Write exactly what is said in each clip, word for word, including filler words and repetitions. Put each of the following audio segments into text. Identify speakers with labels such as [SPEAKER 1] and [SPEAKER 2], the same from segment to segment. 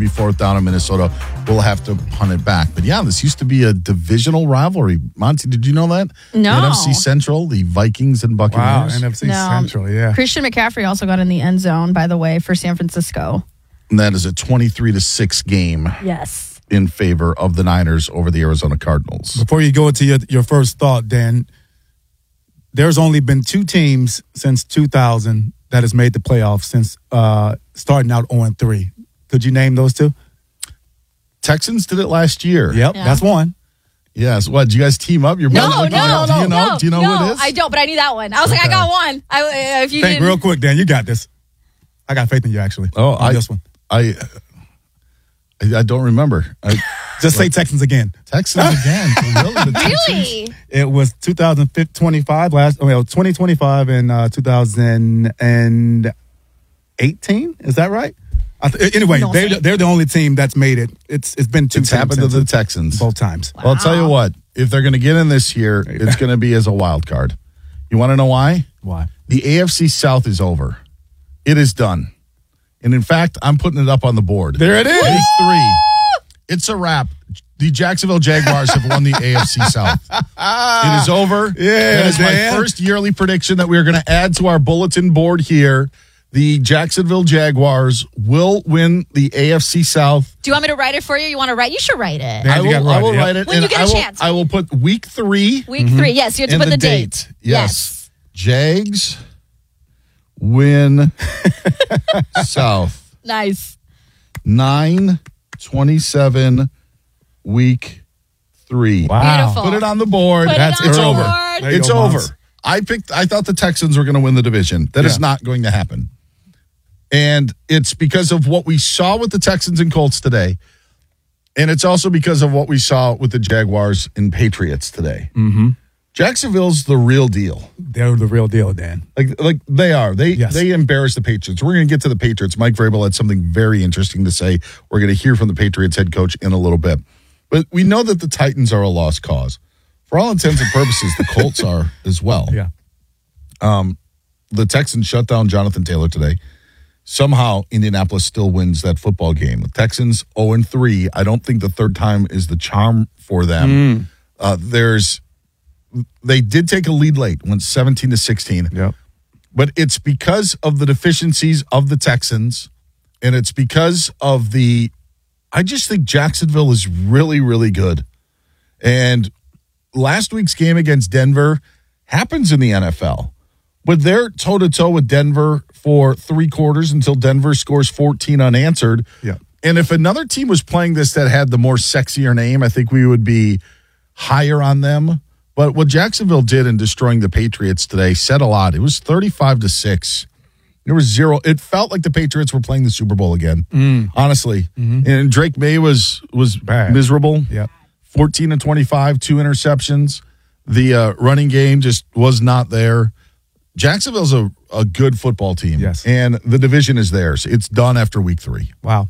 [SPEAKER 1] be fourth down and Minnesota will have to punt it back. But yeah, this used to be a divisional rivalry. Monty, did you know that?
[SPEAKER 2] No.
[SPEAKER 1] The N F C Central, the Vikings and
[SPEAKER 3] Wow,
[SPEAKER 1] Buccaneers.
[SPEAKER 3] N F C
[SPEAKER 2] No.
[SPEAKER 3] Central, yeah.
[SPEAKER 2] Christian McCaffrey also got in the end zone, by the way, for San Francisco.
[SPEAKER 1] And that is a twenty-three to six game
[SPEAKER 2] Yes.
[SPEAKER 1] in favor of the Niners over the Arizona Cardinals.
[SPEAKER 3] Before you go into your, your first thought, Dan, there's only been two teams since two thousand that has made the playoffs since uh, starting out oh and three. Could you name those two?
[SPEAKER 1] Texans did it last year.
[SPEAKER 3] Yep,
[SPEAKER 2] Yeah.
[SPEAKER 3] that's one.
[SPEAKER 1] Yes. What? Did you guys team up? Your
[SPEAKER 2] No,
[SPEAKER 1] brother-
[SPEAKER 2] no,
[SPEAKER 1] do
[SPEAKER 2] no,
[SPEAKER 1] you know?
[SPEAKER 2] no,
[SPEAKER 1] Do you know
[SPEAKER 2] no,
[SPEAKER 1] who it is?
[SPEAKER 2] I don't, but I need that one. I was like, I
[SPEAKER 3] Okay.
[SPEAKER 2] got one. I, uh, if you
[SPEAKER 3] Think
[SPEAKER 2] didn't,
[SPEAKER 3] real quick, Dan. You got this. I got faith in you, actually.
[SPEAKER 1] Oh,
[SPEAKER 3] on
[SPEAKER 1] I
[SPEAKER 3] this one.
[SPEAKER 1] I, I I don't remember. I,
[SPEAKER 3] Just say Texans again.
[SPEAKER 1] Texans again. Really? The Texans?
[SPEAKER 2] really?
[SPEAKER 3] It was two thousand twenty-five last. Oh, well, twenty twenty-five and uh, two thousand eighteen. Is that right? I th- anyway,
[SPEAKER 2] No
[SPEAKER 3] they're
[SPEAKER 2] say.
[SPEAKER 3] they're the only team that's made it. It's it's been two
[SPEAKER 1] It's
[SPEAKER 3] times
[SPEAKER 1] happened to
[SPEAKER 3] since
[SPEAKER 1] the
[SPEAKER 3] it-
[SPEAKER 1] Texans.
[SPEAKER 3] both times.
[SPEAKER 1] Well, I'll tell you what. If they're going to get in this year, it's going to be as a wild card. You want to know why?
[SPEAKER 3] Why?
[SPEAKER 1] The A F C South is over. It is done. And in fact, I'm putting it up on the board.
[SPEAKER 3] There it is.
[SPEAKER 1] Week three. It's a wrap. The Jacksonville Jaguars have won the A F C South. It is over.
[SPEAKER 3] Yeah,
[SPEAKER 1] That is my
[SPEAKER 3] Dan.
[SPEAKER 1] first yearly prediction that we're going to add to our bulletin board here. The Jacksonville Jaguars will win the A F C South.
[SPEAKER 2] Do you want me to write it for you? You want to write? You should write it.
[SPEAKER 3] Yeah,
[SPEAKER 1] I
[SPEAKER 3] you
[SPEAKER 1] will,
[SPEAKER 3] gotta
[SPEAKER 1] I
[SPEAKER 3] write
[SPEAKER 1] will
[SPEAKER 3] it, yep.
[SPEAKER 1] write it.
[SPEAKER 2] When you
[SPEAKER 1] and
[SPEAKER 2] get a
[SPEAKER 1] I will,
[SPEAKER 2] chance.
[SPEAKER 1] I will put week three
[SPEAKER 2] Week three. Yes, you have to
[SPEAKER 1] and
[SPEAKER 2] put
[SPEAKER 1] the,
[SPEAKER 2] the,
[SPEAKER 1] date. Yes.
[SPEAKER 2] Yes.
[SPEAKER 1] Jags win South.
[SPEAKER 2] Nice.
[SPEAKER 1] nine twenty-seven week three.
[SPEAKER 3] Wow.
[SPEAKER 2] Beautiful.
[SPEAKER 1] Put it on the board.
[SPEAKER 2] Put it
[SPEAKER 1] That's
[SPEAKER 2] on
[SPEAKER 1] it's
[SPEAKER 2] the
[SPEAKER 1] over.
[SPEAKER 2] board.
[SPEAKER 3] There you
[SPEAKER 1] It's
[SPEAKER 3] go,
[SPEAKER 1] over.
[SPEAKER 3] Mons.
[SPEAKER 1] I picked I thought the Texans were going to win the division. That is
[SPEAKER 3] Yeah.
[SPEAKER 1] not going to happen. And it's because of what we saw with the Texans and Colts today. And it's also because of what we saw with the Jaguars and Patriots today. Mm-hmm. Jacksonville's the real deal.
[SPEAKER 3] They're the real deal, Dan.
[SPEAKER 1] Like, like they are. They
[SPEAKER 3] Yes.
[SPEAKER 1] they embarrass the Patriots. We're going to get to the Patriots. Mike Vrabel had something very interesting to say. We're going to hear from the Patriots head coach in a little bit. But we know that the Titans are a lost cause. For all intents and purposes, the Colts are as well.
[SPEAKER 3] Yeah.
[SPEAKER 1] The Texans shut down Jonathan Taylor today. Somehow, Indianapolis still wins that football game. The Texans oh and three. I don't think the third time is the charm for them. Uh, there's, they did take a lead late, went seventeen to sixteen.
[SPEAKER 3] Yep.
[SPEAKER 1] But it's because of the deficiencies of the Texans, and it's because of the. I just think Jacksonville is really, really good. And last week's game against Denver happens in the N F L. But they're toe-to-toe with Denver for three quarters until Denver scores fourteen unanswered.
[SPEAKER 3] Yeah.
[SPEAKER 1] And if another team was playing this that had the more sexier name, I think we would be higher on them. But what Jacksonville did in destroying the Patriots today said a lot. It was thirty-five to six. There was zero. It felt like the Patriots were playing the Super Bowl again, honestly. And Drake May was was
[SPEAKER 3] Bad.
[SPEAKER 1] miserable.
[SPEAKER 3] Yep.
[SPEAKER 1] fourteen to twenty-five, two interceptions. The uh, running game just was not there. Jacksonville's a, a good football team.
[SPEAKER 3] Yes.
[SPEAKER 1] And the division is theirs. It's done after week three.
[SPEAKER 3] Wow.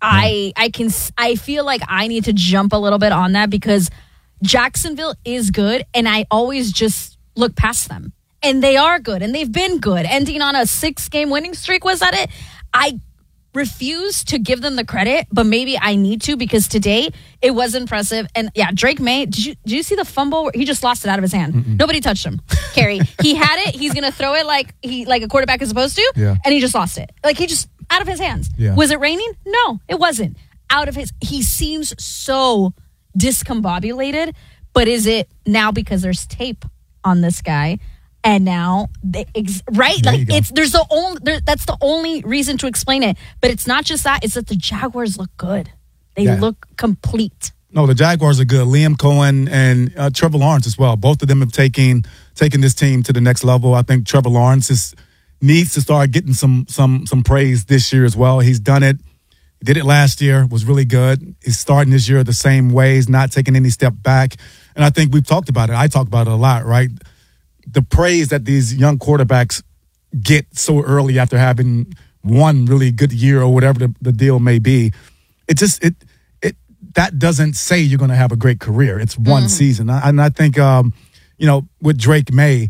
[SPEAKER 2] I I can s- I feel like I need to jump a little bit on that because Jacksonville is good and I always just look past them. And they are good and they've been good. Ending on a six-game winning streak, was that it? I refuse to give them the credit, but maybe I need to because today it was impressive. And yeah, Drake May, did you did you see the fumble where he just lost it out of his hand? Mm-mm. Nobody touched him. Carrie, he had it. He's gonna throw it like he like a quarterback is supposed to,
[SPEAKER 3] Yeah.
[SPEAKER 2] and he just lost it. Like he just out of his hands.
[SPEAKER 3] Yeah.
[SPEAKER 2] Was it raining? No, it wasn't. Out of his, he seems so discombobulated. But is it now because there's tape on this guy? And now, they ex- right?
[SPEAKER 3] There you
[SPEAKER 2] Like
[SPEAKER 3] go.
[SPEAKER 2] it's there's the only there, that's the only reason to explain it. But it's not just that; it's that the Jaguars look good. They
[SPEAKER 3] Yeah.
[SPEAKER 2] look complete.
[SPEAKER 3] No, the Jaguars are good. Liam Cohen and uh, Trevor Lawrence as well. Both of them have taken taken this team to the next level. I think Trevor Lawrence is, needs to start getting some some some praise this year as well. He's done it. He did it last year. Was really good. He's starting this year the same way. He's not taking any step back. And I think we've talked about it. I talk about it a lot, right? The praise that these young quarterbacks get so early after having one really good year or whatever the, the deal may be. It just it it that doesn't say you're going to have a great career. It's one
[SPEAKER 2] Mm-hmm.
[SPEAKER 3] season, I, and I think um, you know with Drake May,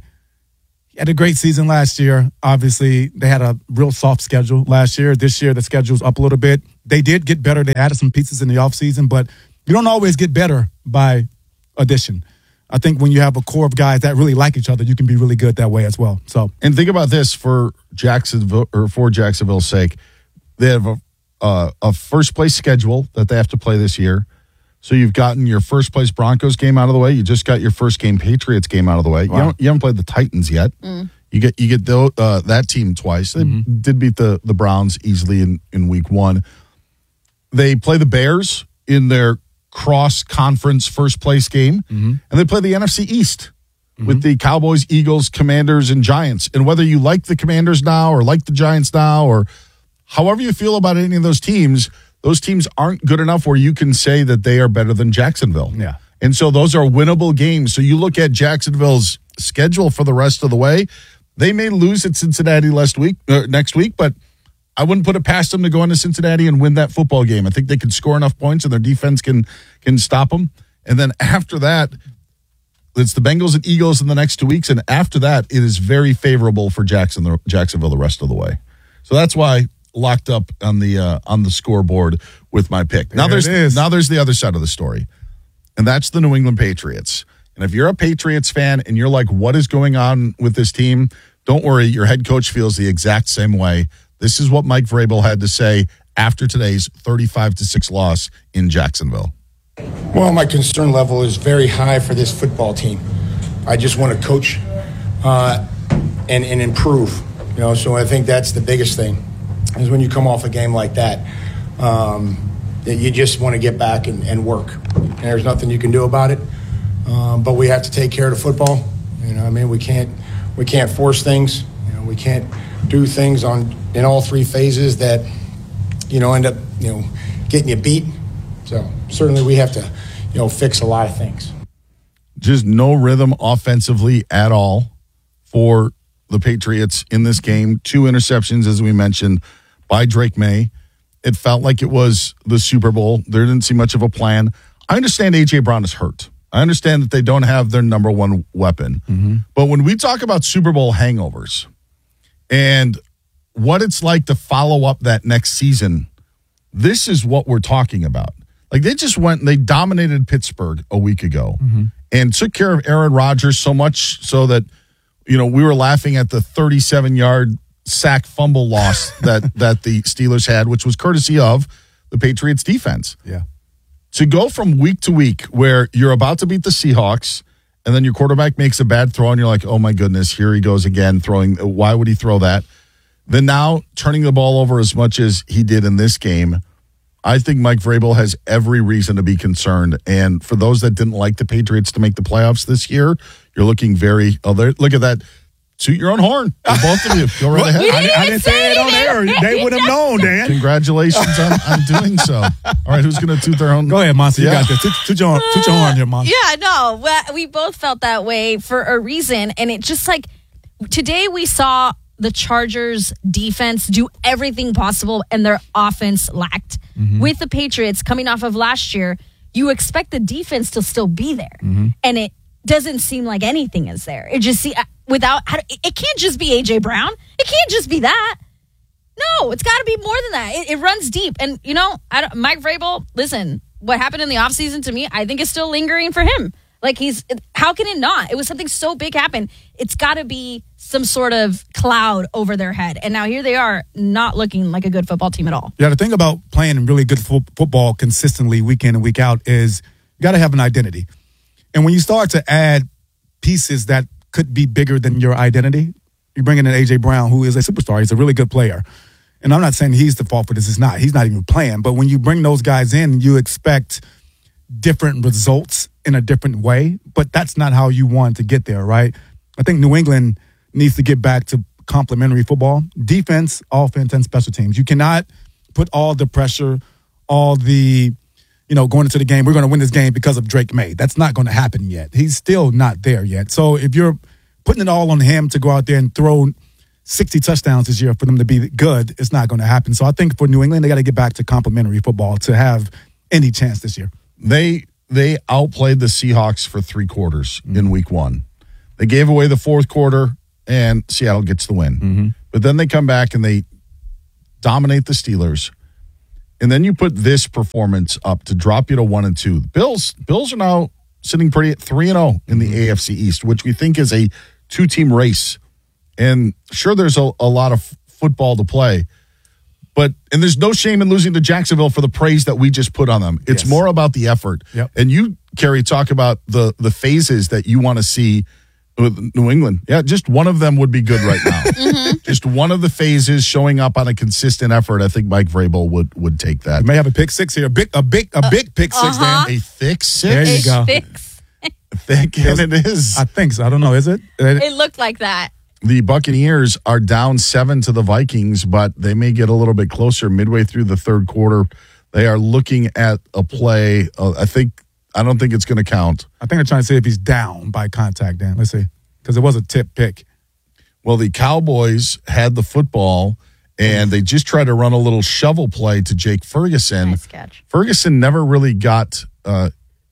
[SPEAKER 3] he had a great season last year. Obviously, they had a real soft schedule last year. This year, the schedule's up a little bit. they did get better. They added some pieces in the offseason, but you don't always get better by addition. I think when you have a core of guys that really like each other, you can be really good that way as well. So,
[SPEAKER 1] and think about this for Jacksonville, or for Jacksonville's sake, they have a uh, a first place schedule that they have to play this year. So you've gotten your first place Broncos game out of the way. You just got your first game Patriots game out of the way. Wow. You, don't, you haven't played the Titans yet. Mm. You get you get the, uh, that team twice. They mm-hmm. did beat the the Browns easily in in week one. They play the Bears in their cross-conference first-place game, mm-hmm. and they play the N F C East mm-hmm. with the Cowboys, Eagles, Commanders, and Giants. And whether you like the Commanders now or like the Giants now or however you feel about any of those teams, those teams aren't good enough where you can say that they are better than Jacksonville.
[SPEAKER 3] Yeah.
[SPEAKER 1] And so those are winnable games. So you look at Jacksonville's schedule for the rest of the way, they may lose at Cincinnati last week, uh, next week, but I wouldn't put it past them to go into Cincinnati and win that football game. I think they can score enough points and their defense can can stop them. And then after that, it's the Bengals and Eagles in the next two weeks. And after that, it is very favorable for Jackson, Jacksonville the rest of the way. So that's why locked up on the uh, on the scoreboard with my pick. Now
[SPEAKER 3] there
[SPEAKER 1] there's now there's the other side of the story, and that's the New England Patriots. And if you're a Patriots fan and you're like, what is going on with this team? Don't worry, your head coach feels the exact same way. This is what Mike Vrabel had to say after today's thirty-five to six loss in Jacksonville.
[SPEAKER 4] Well, my concern level is very high for this football team. I just want to coach uh, and, and improve. You know, so I think that's the biggest thing is when you come off a game like that, um, you just want to get back and, and work. And there's nothing you can do about it. Um, but we have to take care of the football. You know, I mean, we can't we can't force things. You know, we can't do things on in all three phases that, you know, end up, you know, getting you beat. So certainly we have to, you know, fix a lot of things.
[SPEAKER 1] Just no rhythm offensively at all for the Patriots in this game. Two interceptions, as we mentioned, by Drake May. It felt like it was the Super Bowl. There didn't seem much of a plan. I understand A J. Brown is hurt. I understand that they don't have their number one weapon. Mm-hmm. But when we talk about Super Bowl hangovers and what it's like to follow up that next season, this is what we're talking about. Like, they just went and they dominated Pittsburgh a week ago mm-hmm. and took care of Aaron Rodgers so much so that, you know, we were laughing at the thirty-seven-yard sack fumble loss that, that the Steelers had, which was courtesy of the Patriots defense.
[SPEAKER 3] Yeah.
[SPEAKER 1] To go from week to week where you're about to beat the Seahawks and then your quarterback makes a bad throw and you're like, oh my goodness, here he goes again throwing. Why would he throw that? Then now turning the ball over as much as he did in this game, I think Mike Vrabel has every reason to be concerned. And for those that didn't like the Patriots to make the playoffs this year, you're looking very, oh, look at that. Toot your own horn. For both of you. Go right ahead.
[SPEAKER 3] I, I didn't say it on air. They would have known, Dan.
[SPEAKER 1] Congratulations on, on doing so. All right, who's going to toot their own?
[SPEAKER 3] Go ahead, Monty. Yeah. You got this. Toot, toot, your, toot your horn here, Monty.
[SPEAKER 2] Yeah, no. We both felt that way for a reason. And it just like, today we saw the Chargers defense do everything possible and their offense lacked. Mm-hmm. With the Patriots coming off of last year, you expect the defense to still be there. Mm-hmm. And it doesn't seem like anything is there. It just see without it can't just be A J. Brown. It can't just be that. No, it's got to be more than that. It, it runs deep. And, you know, I don't, Mike Vrabel, listen, what happened in the offseason to me, I think is still lingering for him. Like, he's, how can it not? It was something so big happen. It's got to be some sort of cloud over their head. And now here they are not looking like a good football team at all.
[SPEAKER 3] Yeah, the thing about playing really good fo- football consistently week in and week out is you got to have an identity. And when you start to add pieces that could be bigger than your identity, you bring in an A J. Brown, who is a superstar. He's a really good player. And I'm not saying he's the fault for this. It's not. He's not even playing. But when you bring those guys in, you expect different results in a different way. But that's not how you want to get there, right? I think New England needs to get back to complementary football. Defense, offense, and special teams. You cannot put all the pressure, all the, you know, going into the game, we're going to win this game because of Drake May. That's not going to happen yet. He's still not there yet. So if you're putting it all on him to go out there and throw sixty touchdowns this year for them to be good, it's not going to happen. So I think for New England, they got to get back to complementary football to have any chance this year.
[SPEAKER 1] They they outplayed the Seahawks for three quarters mm-hmm. in week one. They gave away the fourth quarter, and Seattle gets the win. Mm-hmm. But then they come back and they dominate the Steelers. and then you put this performance up to drop you to one and two. The Bills, Bills are now sitting pretty at three and zero in the A F C East, which we think is a two-team race. And sure, there's a, a lot of f- football to play, but and there's no shame in losing to Jacksonville for the praise that we just put on them. It's
[SPEAKER 3] yes.
[SPEAKER 1] more about the effort.
[SPEAKER 3] Yep.
[SPEAKER 1] And you, Kerry, talk about the the phases that you want to see with New England. Yeah, just one of them would be good right now. mm-hmm. Just one of the phases showing up on a consistent effort. I think Mike Vrabel would would take that.
[SPEAKER 3] You may have a pick six here, a big, a big, a uh, big pick six.
[SPEAKER 2] uh-huh.
[SPEAKER 3] There,
[SPEAKER 1] a thick six.
[SPEAKER 3] There you
[SPEAKER 2] a
[SPEAKER 3] go.
[SPEAKER 2] Fix.
[SPEAKER 1] Thick, and it is.
[SPEAKER 3] I think so. I don't know. Is it?
[SPEAKER 2] It looked like that.
[SPEAKER 1] The Buccaneers are down seven to the Vikings, but they may get a little bit closer midway through the third quarter. They are looking at a play. Uh, I think. I don't think it's going to count.
[SPEAKER 3] I think they're trying to see if he's down by contact. Dan, let's see, because it was a tip pick.
[SPEAKER 1] Well, the Cowboys had the football, and they just tried to run a little shovel play to Jake Ferguson.
[SPEAKER 2] Nice catch.
[SPEAKER 1] Ferguson never really got uh,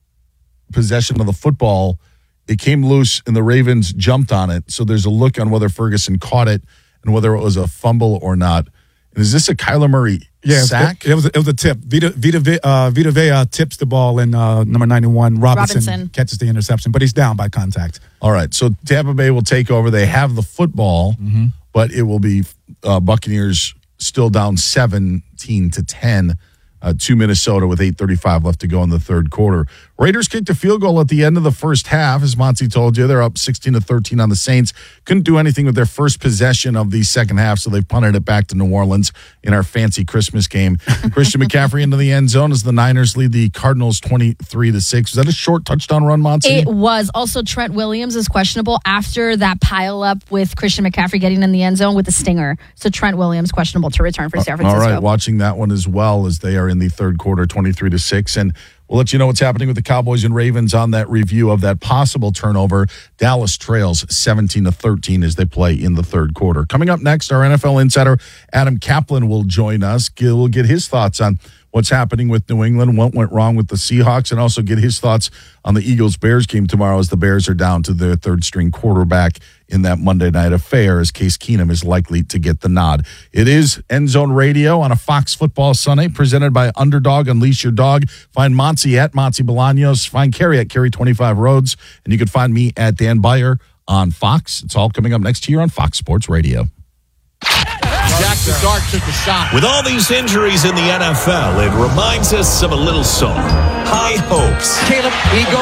[SPEAKER 1] possession of the football. It came loose, and the Ravens jumped on it. So there's a look on whether Ferguson caught it and whether it was a fumble or not. And is this a Kyler Murray
[SPEAKER 3] yeah,
[SPEAKER 1] sack?
[SPEAKER 3] It, it was a, it was a tip. Vita Vita uh, Vita Vea tips the ball, and uh, number ninety-one Robinson,
[SPEAKER 2] Robinson
[SPEAKER 3] catches the interception, but he's down by contact.
[SPEAKER 1] All right, so Tampa Bay will take over. They have the football, mm-hmm. but it will be uh, Buccaneers still down seventeen to ten uh, to Minnesota with eight thirty-five left to go in the third quarter. Raiders kicked a field goal at the end of the first half. As Monty told you, they're up sixteen to thirteen on the Saints. Couldn't do anything with their first possession of the second half, so they punted it back to New Orleans in our fancy Christmas game. Christian McCaffrey into the end zone as the Niners lead the Cardinals twenty-three to six. Was that a short touchdown run, Monty?
[SPEAKER 2] It was. Also, Trent Williams is questionable after that pile up with Christian McCaffrey getting in the end zone with the stinger. So Trent Williams questionable to return for San Francisco.
[SPEAKER 1] All right, watching that one as well as they are in the third quarter, twenty-three to six. And we'll let you know what's happening with the Cowboys and Ravens on that review of that possible turnover. Dallas trails seventeen to thirteen as they play in the third quarter. Coming up next, our N F L insider Adam Kaplan will join us. We'll get his thoughts on what's happening with New England, what went wrong with the Seahawks, and also get his thoughts on the Eagles-Bears game tomorrow as the Bears are down to their third-string quarterback in that Monday night affair as Case Keenum is likely to get the nod. It is End Zone Radio on a Fox Football Sunday presented by Underdog. Unleash your dog. Find Monty at Monty Bolaños. Find Kerry at Kerry twenty-five Roads. And you can find me at Dan Beyer on Fox. It's all coming up next year on Fox Sports Radio.
[SPEAKER 5] Jackson Dart took a shot.
[SPEAKER 6] With all these injuries in the N F L, it reminds us of a little song. High hopes.
[SPEAKER 5] Caleb, he goes.